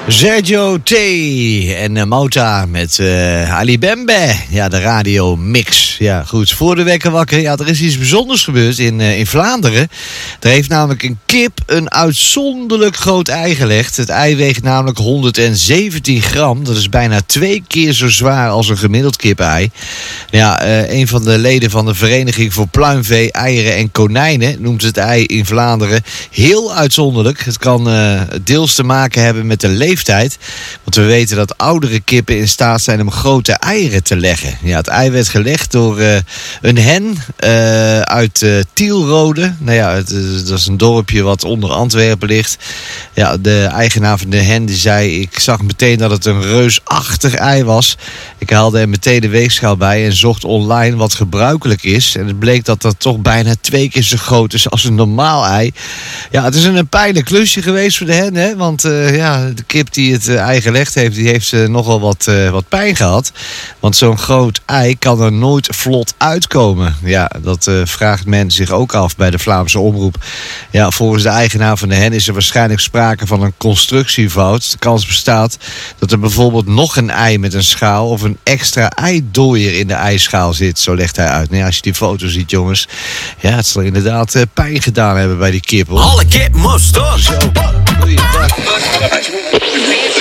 Sergio T. en Mota met Ali Bembe. Ja, de radio mix. Ja, goed. Voor de wekker wakker. Ja, er is iets bijzonders gebeurd in Vlaanderen. Er heeft namelijk een kip een uitzonderlijk groot ei gelegd. Het ei weegt namelijk 117 gram. Dat is bijna 2 keer zo zwaar als een gemiddeld kip-ei. Ja, een van de leden van de Vereniging voor Pluimvee, Eieren en Konijnen noemt het ei in Vlaanderen heel uitzonderlijk. Het kan deels te maken hebben met de leeftijd. Want we weten dat oudere kippen in staat zijn om grote eieren te leggen. Ja, het ei werd gelegd door een hen uit Tielrode. Nou ja, dat is een dorpje wat onder Antwerpen ligt. Ja, de eigenaar van de hen die zei: ik zag meteen dat het een reusachtig ei was. Ik haalde er meteen de weegschaal bij en zocht online wat gebruikelijk is. En het bleek dat dat toch bijna 2 keer zo groot is als een normaal ei. Ja, het is een pijnlijk klusje geweest voor de hen, hè? Want de kip die het ei gelegd heeft, die heeft nogal wat pijn gehad. Want zo'n groot ei kan er nooit vlot uitkomen. Ja, dat vraagt men zich ook af bij de Vlaamse omroep. Ja, volgens de eigenaar van de hen is er waarschijnlijk sprake van een constructiefout. De kans bestaat dat er bijvoorbeeld nog een ei met een schaal of een extra eidooier in de eischaal zit. Zo legt hij uit. Nou ja, als je die foto ziet, jongens. Ja, het zal inderdaad pijn gedaan hebben bij die kip, hoor. Alle kip moest door. Zo. Goeiedag.